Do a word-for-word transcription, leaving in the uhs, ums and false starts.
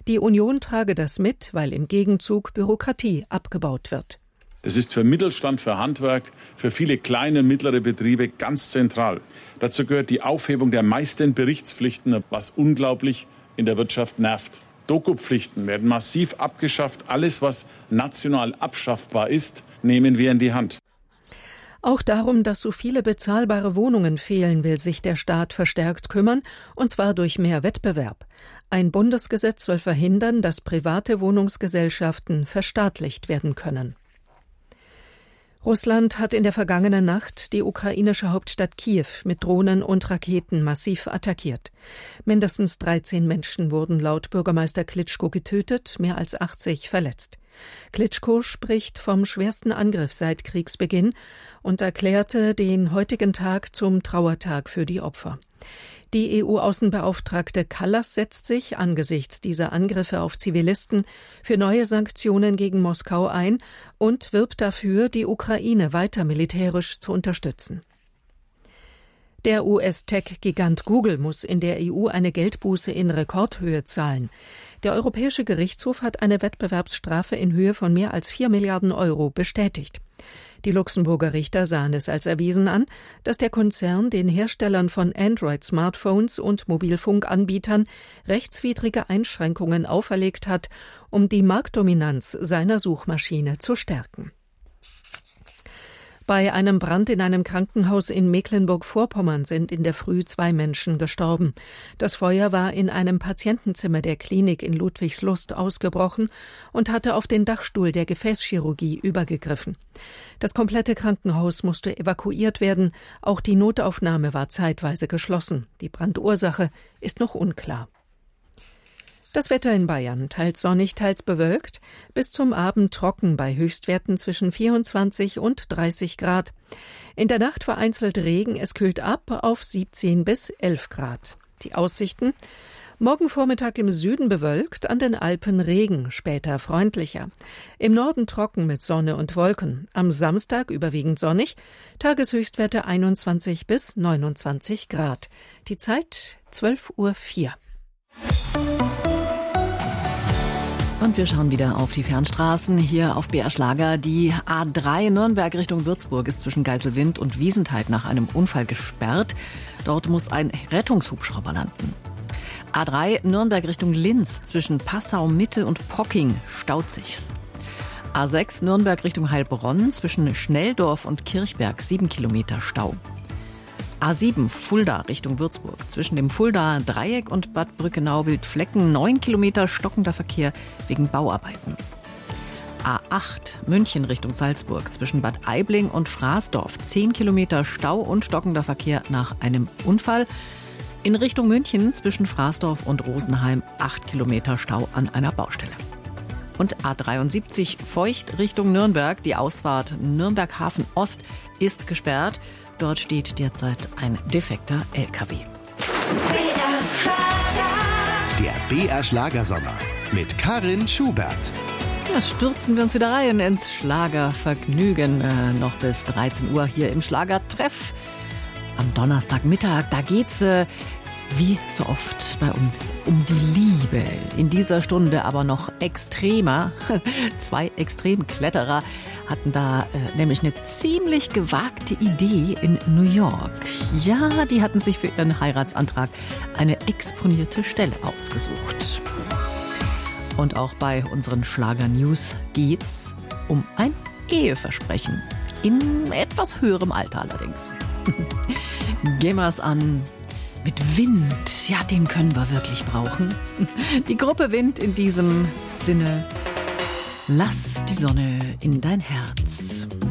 Die Union trage das mit, weil im Gegenzug Bürokratie abgebaut wird. Es ist für Mittelstand, für Handwerk, für viele kleine und mittlere Betriebe ganz zentral. Dazu gehört die Aufhebung der meisten Berichtspflichten, was unglaublich in der Wirtschaft nervt. Dokupflichten werden massiv abgeschafft. Alles, was national abschaffbar ist, nehmen wir in die Hand. Auch darum, dass so viele bezahlbare Wohnungen fehlen, will sich der Staat verstärkt kümmern, und zwar durch mehr Wettbewerb. Ein Bundesgesetz soll verhindern, dass private Wohnungsgesellschaften verstaatlicht werden können. Russland hat in der vergangenen Nacht die ukrainische Hauptstadt Kiew mit Drohnen und Raketen massiv attackiert. Mindestens dreizehn Menschen wurden laut Bürgermeister Klitschko getötet, mehr als achtzig verletzt. Klitschko spricht vom schwersten Angriff seit Kriegsbeginn und erklärte den heutigen Tag zum Trauertag für die Opfer. Die E U-Außenbeauftragte Kallas setzt sich angesichts dieser Angriffe auf Zivilisten für neue Sanktionen gegen Moskau ein und wirbt dafür, die Ukraine weiter militärisch zu unterstützen. Der U S-Tech-Gigant Google muss in der E U eine Geldbuße in Rekordhöhe zahlen. Der Europäische Gerichtshof hat eine Wettbewerbsstrafe in Höhe von mehr als vier Milliarden Euro bestätigt. Die Luxemburger Richter sahen es als erwiesen an, dass der Konzern den Herstellern von Android-Smartphones und Mobilfunkanbietern rechtswidrige Einschränkungen auferlegt hat, um die Marktdominanz seiner Suchmaschine zu stärken. Bei einem Brand in einem Krankenhaus in Mecklenburg-Vorpommern sind in der Früh zwei Menschen gestorben. Das Feuer war in einem Patientenzimmer der Klinik in Ludwigslust ausgebrochen und hatte auf den Dachstuhl der Gefäßchirurgie übergegriffen. Das komplette Krankenhaus musste evakuiert werden. Auch die Notaufnahme war zeitweise geschlossen. Die Brandursache ist noch unklar. Das Wetter in Bayern, teils sonnig, teils bewölkt, bis zum Abend trocken bei Höchstwerten zwischen vierundzwanzig und dreißig Grad. In der Nacht vereinzelt Regen, es kühlt ab auf siebzehn bis elf Grad. Die Aussichten: Morgen Vormittag im Süden bewölkt, an den Alpen Regen, später freundlicher. Im Norden trocken mit Sonne und Wolken. Am Samstag überwiegend sonnig, Tageshöchstwerte einundzwanzig bis neunundzwanzig Grad. Die Zeit zwölf Uhr vier. Und wir schauen wieder auf die Fernstraßen. Hier auf B R Schlager. Die A drei Nürnberg Richtung Würzburg ist zwischen Geiselwind und Wiesentheit nach einem Unfall gesperrt. Dort muss ein Rettungshubschrauber landen. A drei Nürnberg Richtung Linz zwischen Passau Mitte und Pocking staut sich's. A sechs Nürnberg Richtung Heilbronn zwischen Schnelldorf und Kirchberg sieben Kilometer Stau. A sieben Fulda Richtung Würzburg zwischen dem Fuldaer Dreieck und Bad Brückenau-Wildflecken neun Kilometer stockender Verkehr wegen Bauarbeiten. A acht München Richtung Salzburg zwischen Bad Aibling und Fraßdorf zehn Kilometer Stau und stockender Verkehr nach einem Unfall. In Richtung München zwischen Fraßdorf und Rosenheim acht Kilometer Stau an einer Baustelle. Und A dreiundsiebzig Feucht Richtung Nürnberg, die Ausfahrt Nürnberg-Hafen Ost ist gesperrt. Dort steht derzeit ein defekter L K W. Der B R Schlagersommer mit Karin Schubert. Ja, stürzen wir uns wieder rein ins Schlagervergnügen. Äh, noch bis dreizehn Uhr hier im Schlagertreff. Am Donnerstagmittag, da geht's äh, wie so oft bei uns um die Liebe. In dieser Stunde aber noch extremer. Zwei Extremkletterer hatten da äh, nämlich eine ziemlich gewagte Idee in New York. Ja, die hatten sich für ihren Heiratsantrag eine exponierte Stelle ausgesucht. Und auch bei unseren Schlager-News geht's um ein Eheversprechen. In etwas höherem Alter allerdings. Gehen wir's an mit Wind. Ja, den können wir wirklich brauchen. Die Gruppe Wind in diesem Sinne. Lass die Sonne in dein Herz.